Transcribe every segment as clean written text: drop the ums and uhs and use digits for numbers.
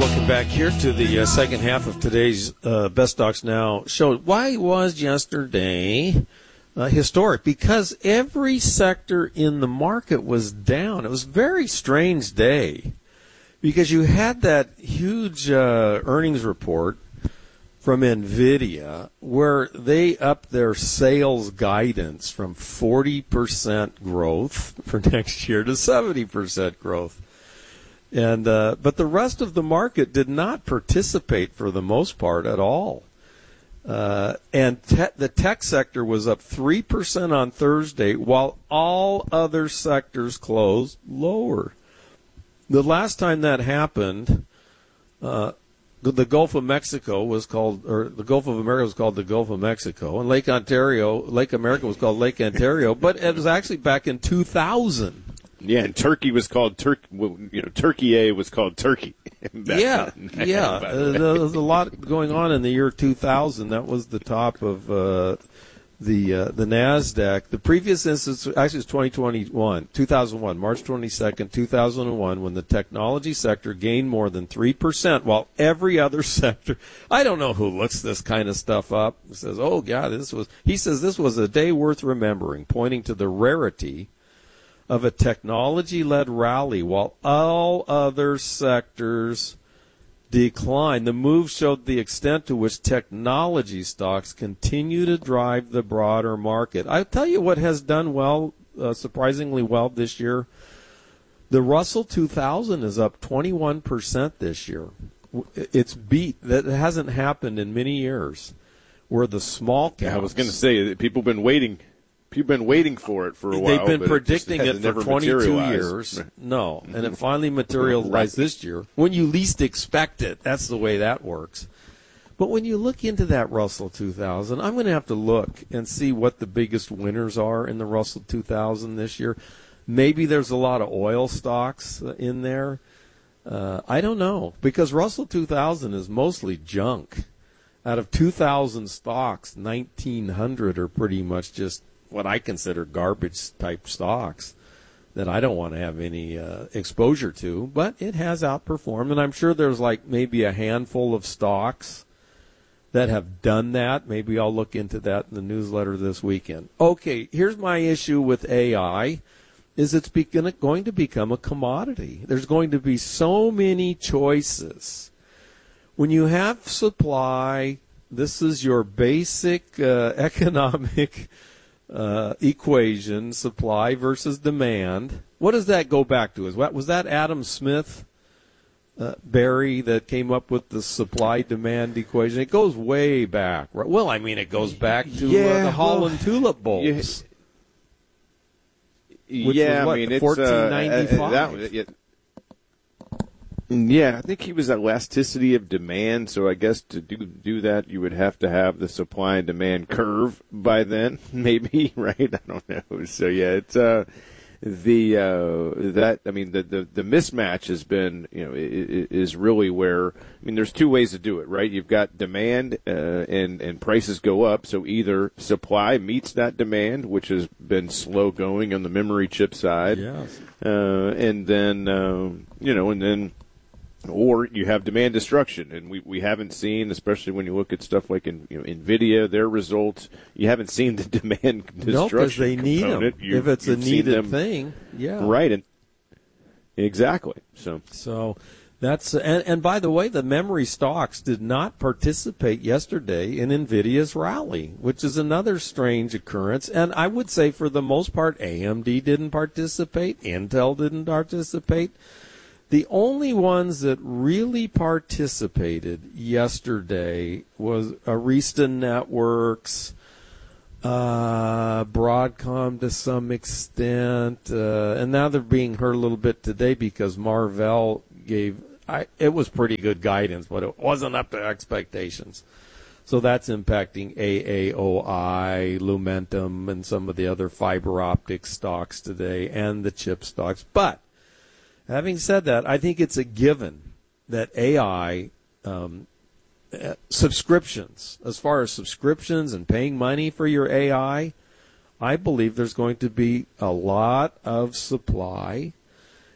Welcome back here to the second half of today's Best Stocks Now show. Why was yesterday historic? Because every sector in the market was down. It was a very strange day because you had that huge earnings report from NVIDIA where they upped their sales guidance from 40% growth for next year to 70% growth. And but the rest of the market did not participate for the most part at all. And the tech sector was up 3% on Thursday, while all other sectors closed lower. The last time that happened, the Gulf of Mexico was called, or the Gulf of America was called the Gulf of Mexico, and Lake America was called Lake Ontario, but it was actually back in 2000. Yeah, and Turkey was called Turkey A was called Turkey. Yeah. There was a lot going on in the year 2000. That was the top of the NASDAQ. The previous instance actually was 2001, March 22nd, 2001, when the technology sector gained more than 3%, while every other sector, I don't know who looks this kind of stuff up, says, oh, God, he says this was a day worth remembering, pointing to the rarity of a technology-led rally while all other sectors declined. The move showed the extent to which technology stocks continue to drive the broader market. I'll tell you what has done well, surprisingly well this year. The Russell 2000 is up 21% this year. It's beat. That hasn't happened in many years. Where the small caps. Yeah, I was going to say that people have been waiting. People have been waiting for it for a while. They've been predicting it for 22 years. No, and it finally materialized this year. When you least expect it, that's the way that works. But when you look into that Russell 2000, I'm going to have to look and see what the biggest winners are in the Russell 2000 this year. Maybe there's a lot of oil stocks in there. I don't know, because Russell 2000 is mostly junk. Out of 2,000 stocks, 1,900 are pretty much just what I consider garbage-type stocks that I don't want to have any exposure to, but it has outperformed, and I'm sure there's like maybe a handful of stocks that have done that. Maybe I'll look into that in the newsletter this weekend. Okay, here's my issue with AI, is it's going to become a commodity. There's going to be so many choices. When you have supply, this is your basic economic equation, supply versus demand. What does that go back to? Was that Adam Smith, Barry, that came up with the supply-demand equation? It goes way back. Right? Well, I mean, it goes back to the Holland tulip bulbs. Which was, what, 1495? Yeah, I think he was elasticity of demand, so I guess to do that, you would have to have the supply and demand curve by then, maybe, right? I don't know. So yeah, it's the mismatch has been, is really where, I mean, there's two ways to do it, right? You've got demand and prices go up, so either supply meets that demand, which has been slow going on the memory chip side, yes. And then or you have demand destruction, and we haven't seen, especially when you look at stuff like NVIDIA, their results, you haven't seen the demand destruction. No, because they need them. If it's a needed thing, yeah. Right, and exactly. So that's and by the way, the memory stocks did not participate yesterday in NVIDIA's rally, which is another strange occurrence. And I would say for the most part, AMD didn't participate, Intel didn't participate. The only ones that really participated yesterday was Arista Networks, Broadcom to some extent, and now they're being hurt a little bit today because Marvell it was pretty good guidance, but it wasn't up to expectations. So that's impacting AAOI, Lumentum, and some of the other fiber optic stocks today, and the chip stocks. But having said that, I think it's a given that AI subscriptions, as far as subscriptions and paying money for your AI, I believe there's going to be a lot of supply.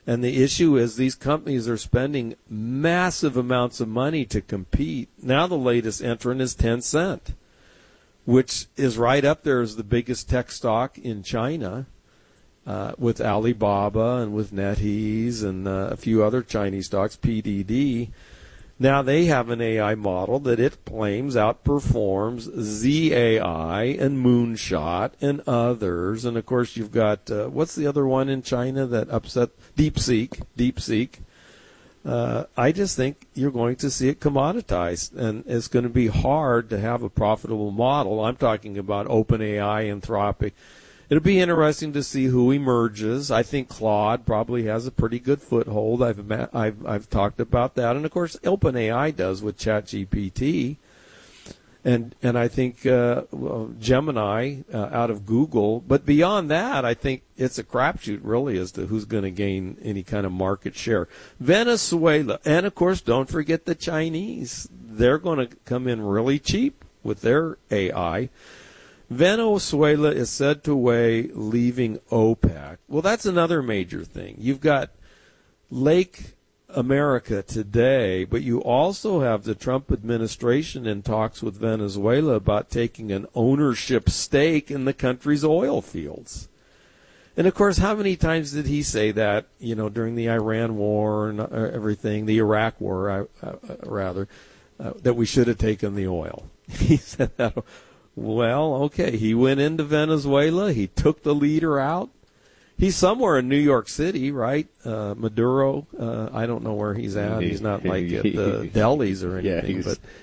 And the issue is these companies are spending massive amounts of money to compete. Now the latest entrant is Tencent, which is right up there as the biggest tech stock in China, with Alibaba and with NetEase and a few other Chinese stocks, PDD. Now they have an AI model that it claims outperforms ZAI and Moonshot and others. And, of course, you've got, what's the other one in China that upset? DeepSeek. I just think you're going to see it commoditized, and it's going to be hard to have a profitable model. I'm talking about OpenAI, Anthropic. It'll be interesting to see who emerges. I think Claude probably has a pretty good foothold. I've talked about that, and of course OpenAI does with ChatGPT, and I think Gemini out of Google. But beyond that, I think it's a crapshoot really as to who's going to gain any kind of market share. Venezuela, and of course don't forget the Chinese. They're going to come in really cheap with their AI. Venezuela is said to weigh leaving OPEC. Well, that's another major thing. You've got Lake America today, but you also have the Trump administration in talks with Venezuela about taking an ownership stake in the country's oil fields. And, of course, how many times did he say that, during the Iran war and everything, the Iraq war, that we should have taken the oil? He said that. Well, okay, he went into Venezuela. He took the leader out. He's somewhere in New York City, right? Maduro. I don't know where he's at. He's not like at the delis or anything.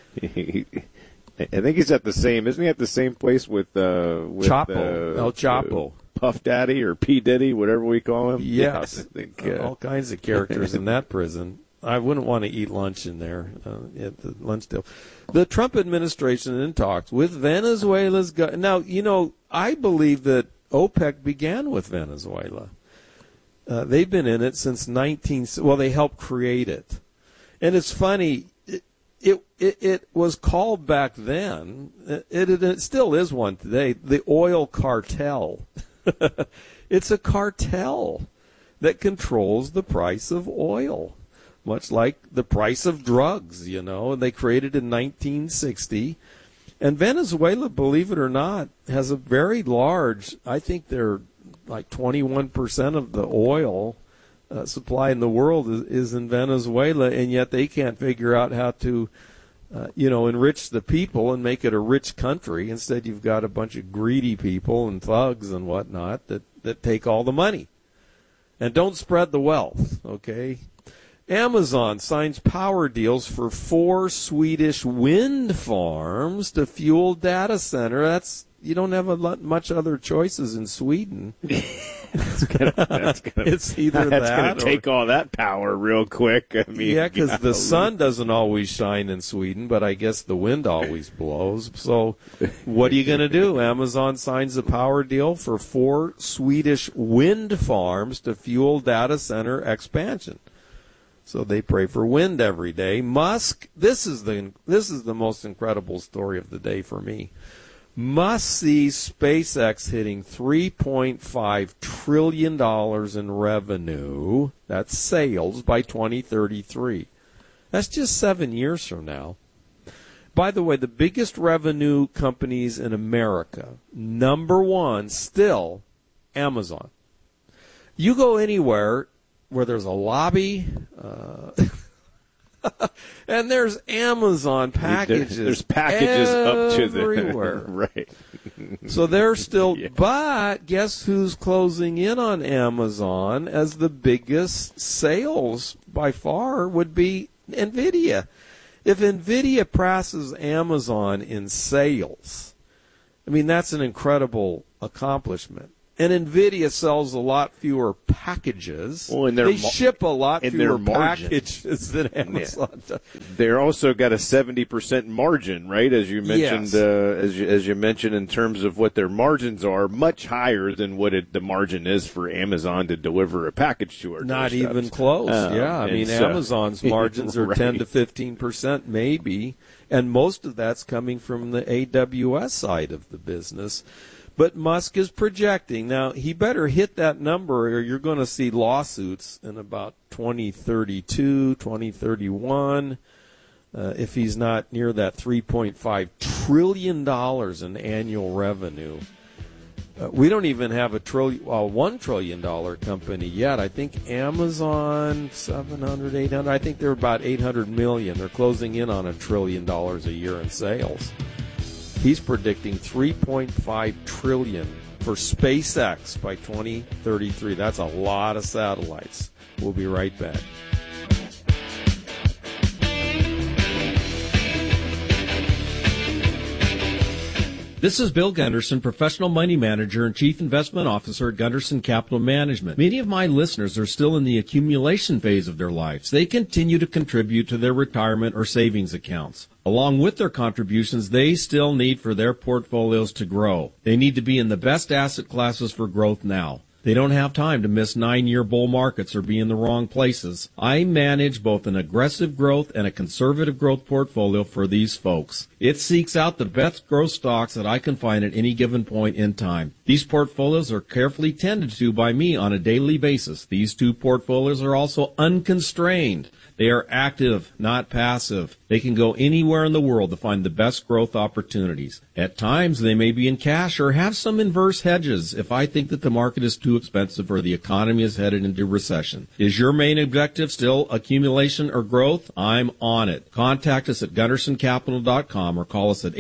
I think he's at the same. Isn't he at the same place with Chapo, El Chapo, Puff Daddy or P Diddy, whatever we call him? Yes, I think, all kinds of characters in that prison. I wouldn't want to eat lunch in there at the lunch deal. The Trump administration in talks with Venezuela's now, I believe that OPEC began with Venezuela. They've been in it since they helped create it. And it's funny, it was called back then, it still is one today, the oil cartel. It's a cartel that controls the price of oil, much like the price of drugs, and they created in 1960. And Venezuela, believe it or not, has a very large, I think they're like 21% of the oil supply in the world is in Venezuela, and yet they can't figure out how to, enrich the people and make it a rich country. Instead, you've got a bunch of greedy people and thugs and whatnot that take all the money and don't spread the wealth, okay? Amazon signs power deals for 4 Swedish wind farms to fuel data center. You don't have much other choices in Sweden. It's either that's going to take all that power real quick. I mean, yeah, because the sun doesn't always shine in Sweden, but I guess the wind always blows. So what are you going to do? Amazon signs a power deal for 4 Swedish wind farms to fuel data center expansion. So they pray for wind every day. Musk, this is the most incredible story of the day for me. Musk sees SpaceX hitting $3.5 trillion in revenue, that's sales, by 2033. That's just 7 years from now. By the way, the biggest revenue companies in America, number one, still Amazon. You go anywhere where there's a lobby, and there's Amazon packages. There's packages everywhere. Up to the right. So they're still, yeah. But guess who's closing in on Amazon as the biggest sales by far would be NVIDIA. If NVIDIA passes Amazon in sales, I mean, that's an incredible accomplishment. And NVIDIA sells a lot fewer packages. Well, and they ship a lot fewer packages than Amazon does. They're also got a 70% margin, right? As you mentioned, yes. As you mentioned, in terms of what their margins are, much higher than what the margin is for Amazon to deliver a package to our Not doorsteps. even close. Yeah, I mean, Amazon's margins are right. 10 to 15% maybe, and most of that's coming from the AWS side of the business. But Musk is projecting. Now, he better hit that number or you're going to see lawsuits in about 2032, 2031, if he's not near that $3.5 trillion in annual revenue. We don't even have $1 trillion company yet. I think Amazon, 700, 800. I think they're about 800 million. They're closing in on $1 trillion a year in sales. He's predicting 3.5 trillion for SpaceX by 2033. That's a lot of satellites. We'll be right back. This is Bill Gunderson, Professional Money Manager and Chief Investment Officer at Gunderson Capital Management. Many of my listeners are still in the accumulation phase of their lives. They continue to contribute to their retirement or savings accounts. Along with their contributions, they still need for their portfolios to grow. They need to be in the best asset classes for growth now. They don't have time to miss 9-year bull markets or be in the wrong places. I manage both an aggressive growth and a conservative growth portfolio for these folks. It seeks out the best growth stocks that I can find at any given point in time. These portfolios are carefully tended to by me on a daily basis. These two portfolios are also unconstrained. They are active, not passive. They can go anywhere in the world to find the best growth opportunities. At times, they may be in cash or have some inverse hedges if I think that the market is too expensive or the economy is headed into recession. Is your main objective still accumulation or growth? I'm on it. Contact us at GundersonCapital.com or call us at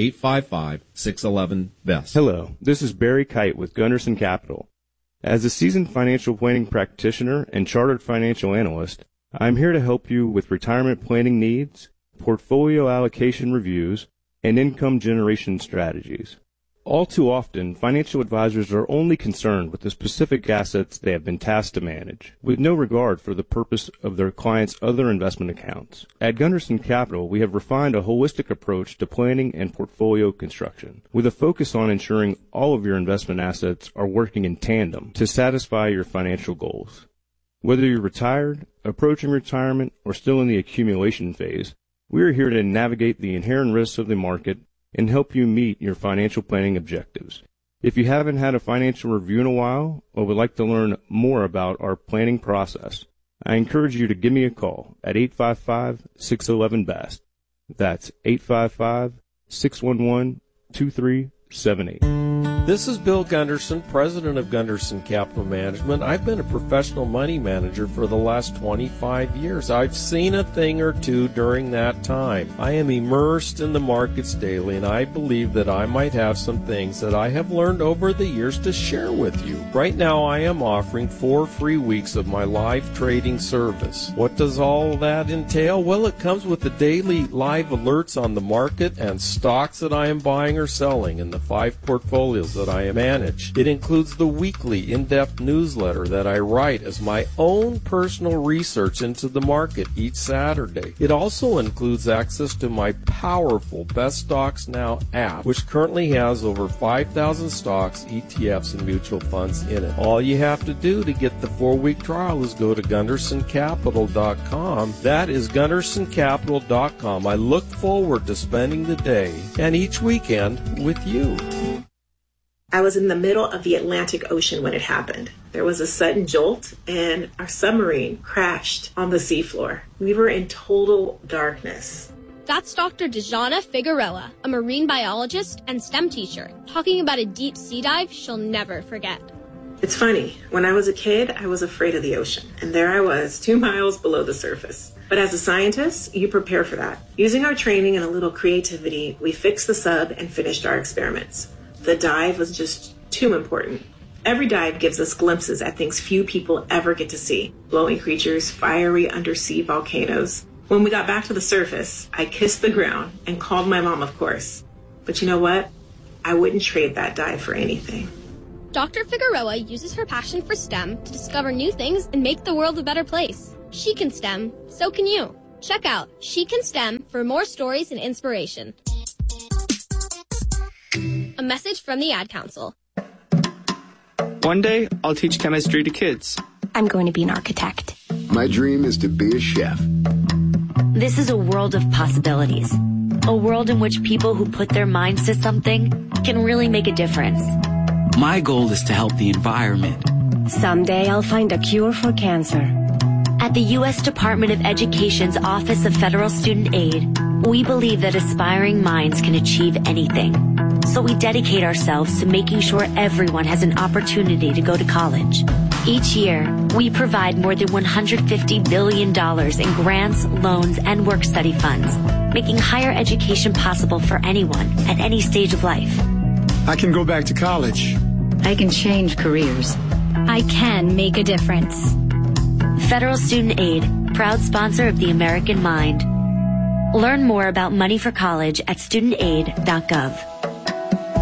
855-611-BEST. Hello, this is Barry Kite with Gunderson Capital. As a seasoned financial planning practitioner and chartered financial analyst, I'm here to help you with retirement planning needs, portfolio allocation reviews, and income generation strategies. All too often, financial advisors are only concerned with the specific assets they have been tasked to manage, with no regard for the purpose of their clients' other investment accounts. At Gunderson Capital, we have refined a holistic approach to planning and portfolio construction, with a focus on ensuring all of your investment assets are working in tandem to satisfy your financial goals. Whether you're retired, approaching retirement, or still in the accumulation phase, we are here to navigate the inherent risks of the market and help you meet your financial planning objectives. If you haven't had a financial review in a while or would like to learn more about our planning process, I encourage you to give me a call at 855-611-BEST. That's 855-611-2378. This is Bill Gunderson, president of Gunderson Capital Management. I've been a professional money manager for the last 25 years. I've seen a thing or two during that time. I am immersed in the markets daily, and I believe that I might have some things that I have learned over the years to share with you. Right now, I am offering 4 free weeks of my live trading service. What does all that entail? Well, it comes with the daily live alerts on the market and stocks that I am buying or selling in the 5 portfolios that I manage. It includes the weekly in-depth newsletter that I write as my own personal research into the market each Saturday. It also includes access to my powerful Best Stocks Now app, which currently has over 5,000 stocks, ETFs, and mutual funds in it. All you have to do to get the 4-week trial is go to GundersonCapital.com. That is GundersonCapital.com. I look forward to spending the day and each weekend with you. I was in the middle of the Atlantic Ocean when it happened. There was a sudden jolt, and our submarine crashed on the seafloor. We were in total darkness. That's Dr. Dejana Figueroa, a marine biologist and STEM teacher, talking about a deep sea dive she'll never forget. It's funny. When I was a kid, I was afraid of the ocean, and there I was, 2 miles below the surface. But as a scientist, you prepare for that. Using our training and a little creativity, we fixed the sub and finished our experiments. The dive was just too important. Every dive gives us glimpses at things few people ever get to see. Glowing creatures, fiery undersea volcanoes. When we got back to the surface, I kissed the ground and called my mom, of course. But you know what? I wouldn't trade that dive for anything. Dr. Figueroa uses her passion for STEM to discover new things and make the world a better place. She can STEM, so can you. Check out She Can STEM for more stories and inspiration. A message from the Ad Council. One day, I'll teach chemistry to kids. I'm going to be an architect. My dream is to be a chef. This is a world of possibilities. A world in which people who put their minds to something can really make a difference. My goal is to help the environment. Someday I'll find a cure for cancer. At the U.S. Department of Education's Office of Federal Student Aid, we believe that aspiring minds can achieve anything. So we dedicate ourselves to making sure everyone has an opportunity to go to college. Each year, we provide more than $150 billion in grants, loans, and work-study funds, making higher education possible for anyone at any stage of life. I can go back to college. I can change careers. I can make a difference. Federal Student Aid, proud sponsor of the American Mind. Learn more about money for college at studentaid.gov.